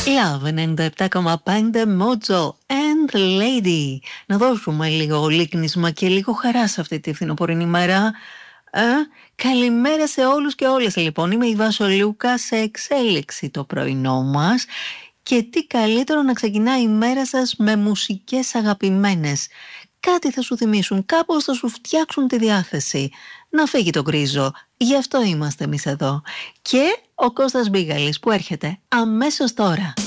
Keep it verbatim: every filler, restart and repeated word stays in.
Love ενενήντα επτά κόμμα πέντε Mojo and Lady. Να δώσουμε λίγο λίκνισμα και λίγο χαρά σε αυτή τη φθινοπορεινή μέρα. Ε, καλημέρα σε όλους και όλες. Λοιπόν, είμαι η Βάσο Λούκα, σε εξέλιξη το πρωινό μας. Και τι καλύτερο να ξεκινάει η μέρα σας με μουσικές αγαπημένες. Κάτι θα σου θυμίσουν, κάπως θα σου φτιάξουν τη διάθεση. Να φύγει το γκρίζο. Γι' αυτό είμαστε εμείς εδώ. Και ο Κώστας Μπίγαλης που έρχεται αμέσως τώρα.